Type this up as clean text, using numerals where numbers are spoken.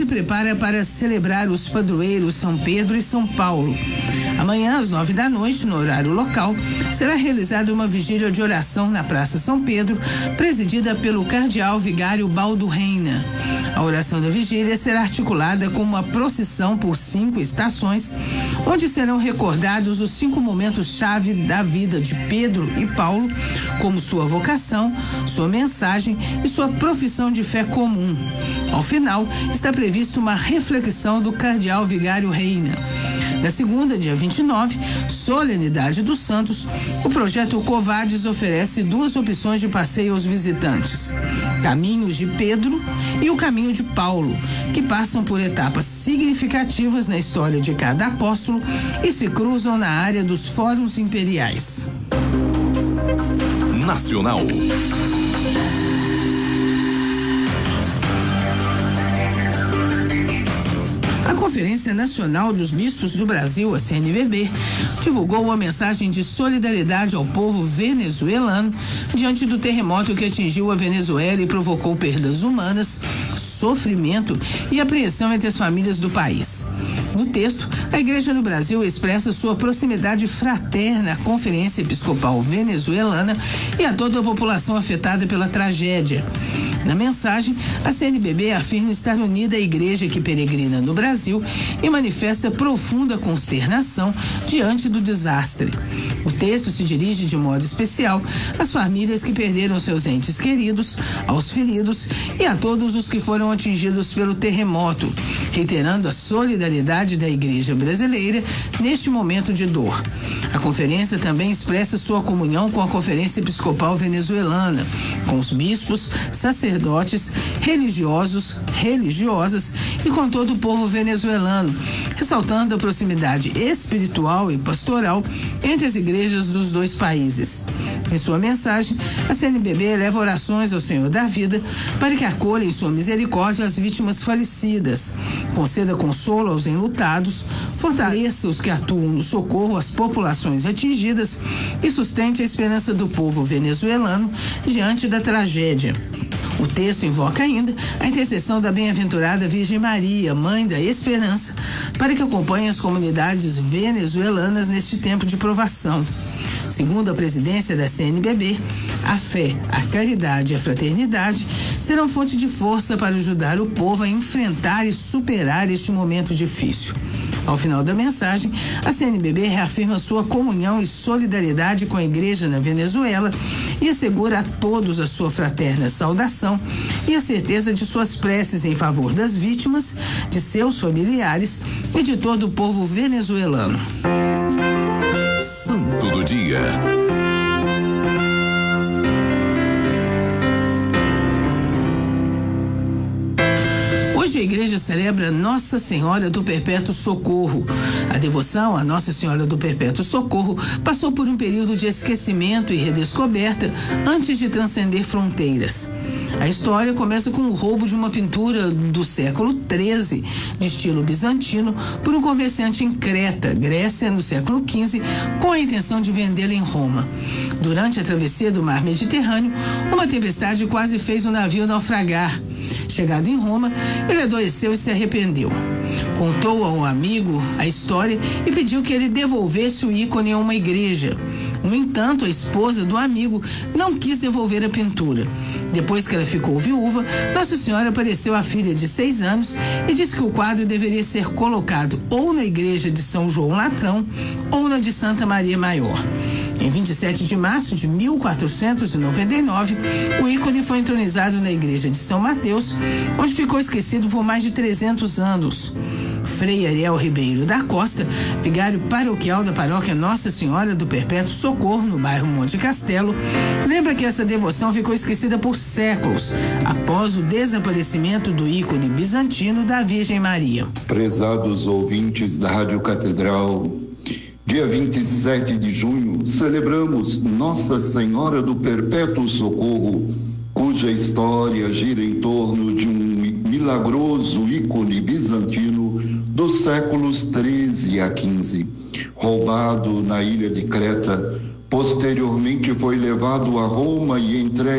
se prepara para celebrar os padroeiros São Pedro e São Paulo. Amanhã, às 9h, no horário local, será realizada uma vigília de oração na Praça São Pedro, presidida pelo cardeal vigário Baldo Reina. A oração da vigília será articulada com uma procissão por 5 estações, onde serão recordados os 5 momentos-chave da vida de Pedro e Paulo, como sua vocação, sua mensagem e sua profissão de fé comum. Ao final, está prevista uma reflexão do cardeal vigário Reina. Na segunda, dia 29, Solenidade dos Santos, o projeto Covades oferece 2 opções de passeio aos visitantes: Caminhos de Pedro e o Caminho de Paulo, que passam por etapas significativas na história de cada apóstolo e se cruzam na área dos fóruns imperiais. Nacional. A Conferência Nacional dos Bispos do Brasil, a CNBB, divulgou uma mensagem de solidariedade ao povo venezuelano diante do terremoto que atingiu a Venezuela e provocou perdas humanas, sofrimento e apreensão entre as famílias do país. No texto, a Igreja no Brasil expressa sua proximidade fraterna à Conferência Episcopal Venezuelana e a toda a população afetada pela tragédia. Na mensagem, a CNBB afirma estar unida à igreja que peregrina no Brasil e manifesta profunda consternação diante do desastre. O texto se dirige de modo especial às famílias que perderam seus entes queridos, aos feridos e a todos os que foram atingidos pelo terremoto, reiterando a solidariedade da igreja brasileira neste momento de dor. A conferência também expressa sua comunhão com a Conferência Episcopal Venezuelana, com os bispos, sacerdotes, religiosos, religiosas e com todo o povo venezuelano, ressaltando a proximidade espiritual e pastoral entre as igrejas dos 2 países. Em sua mensagem, a CNBB eleva orações ao Senhor da vida para que acolha em sua misericórdia as vítimas falecidas, conceda consolo aos enlutados, fortaleça os que atuam no socorro às populações atingidas e sustente a esperança do povo venezuelano diante da tragédia. O texto invoca ainda a intercessão da bem-aventurada Virgem Maria, Mãe da Esperança, para que acompanhe as comunidades venezuelanas neste tempo de provação. Segundo a presidência da CNBB, a fé, a caridade e a fraternidade serão fonte de força para ajudar o povo a enfrentar e superar este momento difícil. Ao final da mensagem, a CNBB reafirma sua comunhão e solidariedade com a igreja na Venezuela e assegura a todos a sua fraterna saudação e a certeza de suas preces em favor das vítimas, de seus familiares e de todo o povo venezuelano. Santo do Dia. Hoje a igreja celebra Nossa Senhora do Perpétuo Socorro. A devoção a Nossa Senhora do Perpétuo Socorro passou por um período de esquecimento e redescoberta antes de transcender fronteiras. A história começa com o roubo de uma pintura do século XIII, de estilo bizantino, por um comerciante em Creta, Grécia, no século XV, com a intenção de vendê-la em Roma. Durante a travessia do mar Mediterrâneo, uma tempestade quase fez o navio naufragar. Chegado em Roma, ele adoeceu e se arrependeu. Contou a um amigo a história e pediu que ele devolvesse o ícone a uma igreja. No entanto, a esposa do amigo não quis devolver a pintura. Depois que ela ficou viúva, Nossa Senhora apareceu à filha de 6 anos e disse que o quadro deveria ser colocado ou na igreja de São João Latrão ou na de Santa Maria Maior. Em 27 de março de 1499, o ícone foi entronizado na igreja de São Mateus, onde ficou esquecido por mais de 300 anos. Frei Ariel Ribeiro da Costa, vigário paroquial da paróquia Nossa Senhora do Perpétuo Socorro, no bairro Monte Castelo, lembra que essa devoção ficou esquecida por séculos, após o desaparecimento do ícone bizantino da Virgem Maria. Prezados ouvintes da Rádio Catedral, dia 27 de junho, celebramos Nossa Senhora do Perpétuo Socorro, cuja história gira em torno de um milagroso ícone bizantino dos séculos 13 a 15, roubado na ilha de Creta. Posteriormente foi levado a Roma e entregue